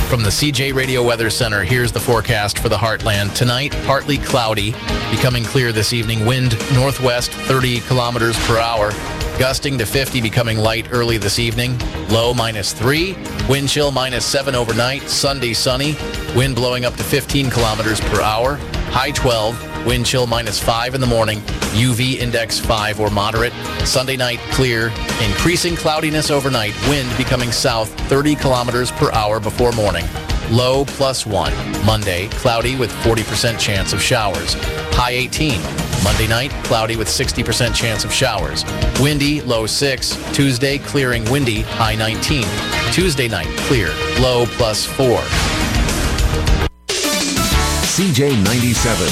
From the CJ Radio Weather Center, here's the forecast for the Heartland. Tonight, partly cloudy, becoming clear this evening. Wind northwest 30 kilometers per hour. Gusting to 50, becoming light early this evening. Low -3. Wind chill -7 overnight. Sunday sunny. Wind blowing up to 15 kilometers per hour. High 12. Wind chill -5 in the morning. UV index 5 or moderate. Sunday night clear. Increasing cloudiness overnight. Wind becoming south 30 kilometers per hour before morning. Low +1. Monday cloudy with 40% chance of showers. High 18. Monday night cloudy with 60% chance of showers. Windy, low 6. Tuesday clearing windy, high 19. Tuesday night clear, low +4. CJ 97.